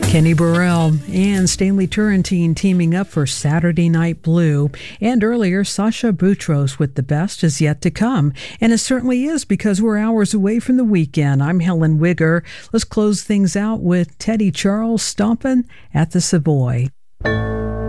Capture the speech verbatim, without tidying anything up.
Kenny Burrell and Stanley Turrentine teaming up for Saturday Night Blue. And earlier, Sasha Boutros with The Best Is Yet to Come. And it certainly is, because we're hours away from the weekend. I'm Helen Wigger. Let's close things out with Teddy Charles stomping at the Savoy.